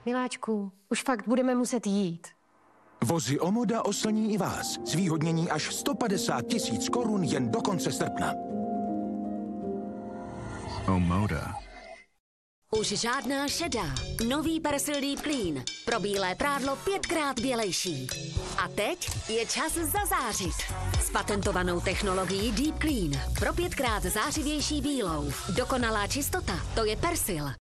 Miláčku, už fakt budeme muset jít. Vozy Omoda oslní i vás. Zvýhodnění až 150 000 korun jen do konce srpna. Omoda. Už žádná šedá. Nový Persil Deep Clean. Pro bílé prádlo 5krát bělejší. A teď je čas zazářit. S patentovanou technologií Deep Clean. Pro 5krát zářivější bílou. Dokonalá čistota, to je Persil.